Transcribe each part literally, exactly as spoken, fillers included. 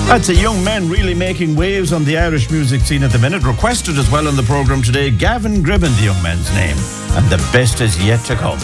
That's a young man really making waves on the Irish music scene at the minute. Requested as well on the programme today, Gavin Gribben, the young man's name. And the best is yet to come.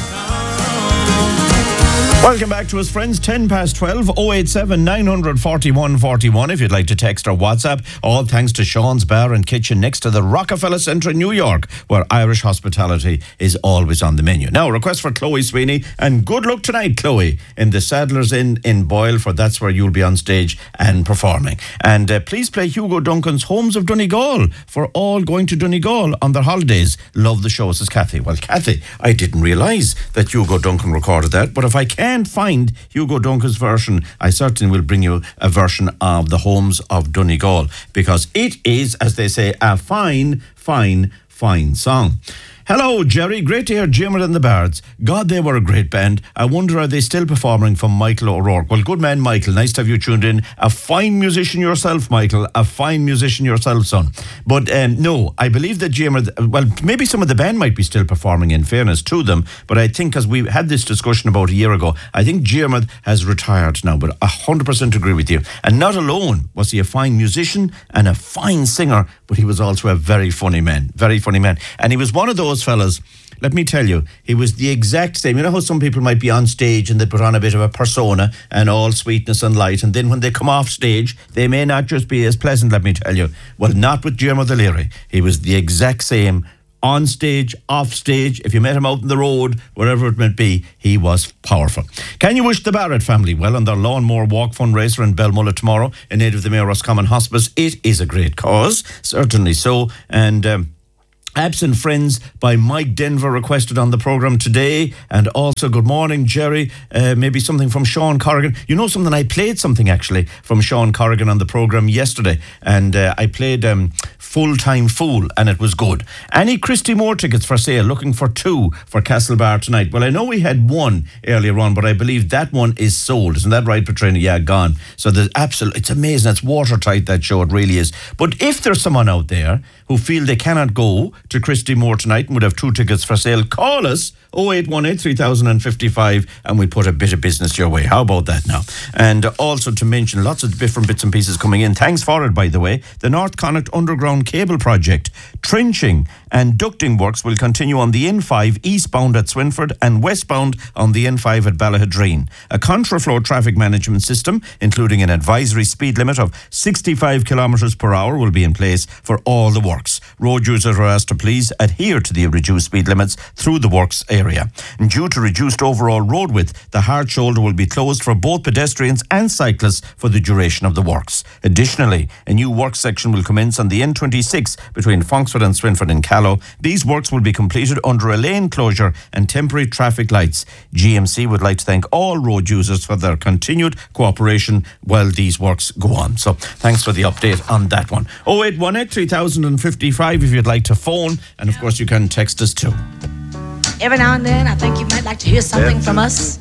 Welcome back to us, friends. ten past twelve, oh eight seven, nine four one, four one if you'd like to text or WhatsApp. All thanks to Sean's Bar and Kitchen next to the Rockefeller Centre in New York, where Irish hospitality is always on the menu. Now, request for Chloe Sweeney, and good luck tonight, Chloe, in the Sadler's Inn in Boyle, for that's where you'll be on stage and performing. And uh, please play Hugo Duncan's Homes of Donegal for all going to Donegal on their holidays. Love the show, says Kathy. Well, Kathy, I didn't realise that Hugo Duncan recorded that, but if I can find Hugo Duncan's version, I certainly will bring you a version of the Homes of Donegal, because it is, as they say, a fine, fine, fine song. Hello, Jerry. Great to hear Jimmer and the Bards. God, they were a great band. I wonder, are they still performing? From Michael O'Rourke. Well, good man, Michael. Nice to have you tuned in. A fine musician yourself, Michael. A fine musician yourself, son. But um, no, I believe that Jimmer, well, maybe some of the band might be still performing, in fairness to them. But I think, as we had this discussion about a year ago, I think Jimmer has retired now. But I one hundred percent agree with you. And not alone was he a fine musician and a fine singer, but he was also a very funny man. Very funny man. And he was one of those fellas, let me tell you, he was the exact same. You know how some people might be on stage and they put on a bit of a persona and all sweetness and light, and then when they come off stage, they may not just be as pleasant, let me tell you. Well, not with Diarmuid O'Leary. He was the exact same on stage, off stage. If you met him out on the road, wherever it might be, he was powerful. Can you wish the Barrett family well on their lawnmower walk fundraiser in Belmullet tomorrow in aid of the Mayor Roscommon Hospice? It is a great cause, certainly so. And um, Absent Friends by Mike Denver requested on the programme today. And also, good morning, Jerry. Uh, maybe something from Sean Corrigan. You know something? I played something actually from Sean Corrigan on the programme yesterday. And uh, I played um, Full Time Fool, and it was good. Any Christy Moore tickets for sale? Looking for two for Castlebar tonight. Well, I know we had one earlier on, but I believe that one is sold. Isn't that right, Petrina? Yeah, gone. So there's absolute, it's amazing. It's watertight, that show. It really is. But if there's someone out there who feel they cannot go to Christy Moore tonight and would have two tickets for sale, call us oh eight one eight, three thousand fifty-five and we'll put a bit of business your way. How about that now? And also to mention, lots of different bits and pieces coming in. Thanks for it, by the way. The North Connacht Underground Cable Project. Trenching and ducting works will continue on the N five eastbound at Swinford and westbound on the N five at Ballahadreen. A contraflow traffic management system, including an advisory speed limit of sixty-five kilometres per hour, will be in place for all the works. Road users are asked to please adhere to the reduced speed limits through the works area. And due to reduced overall road width, the hard shoulder will be closed for both pedestrians and cyclists for the duration of the works. Additionally, a new work section will commence on the N twenty-six between Fonksford and Swinford and Callow. These works will be completed under a lane closure and temporary traffic lights. G M C would like to thank all road users for their continued cooperation while these works go on. So thanks for the update on that one. oh eight one eight, three thousand fifty-five if you'd like to phone, and of course you can text us too. Every now and then I think you might like to hear something from us.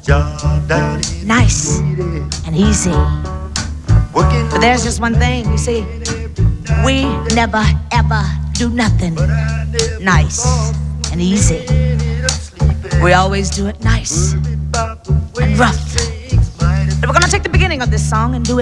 Nice and easy. But there's just one thing, you see. We never ever do nothing nice and easy. We always do it nice and rough. And we're gonna take the beginning of this song and do it